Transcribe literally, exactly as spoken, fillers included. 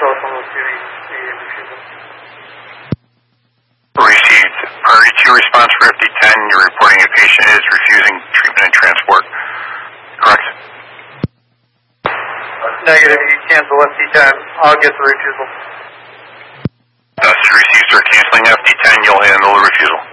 both of those giving the refusal. Received. Priority two response for F D ten, you're reporting a patient is refusing treatment and transport. Correct? Negative, you cancel F D ten, I'll get the refusal. Thus, received, sir. Canceling F D ten, you'll handle the refusal.